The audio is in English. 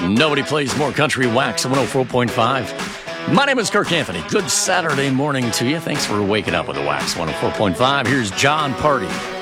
Nobody plays more country. Wax 104.5. My name is Kirk Anthony. Good Saturday morning to you. Thanks for waking up with the Wax 104.5. Here's John Party.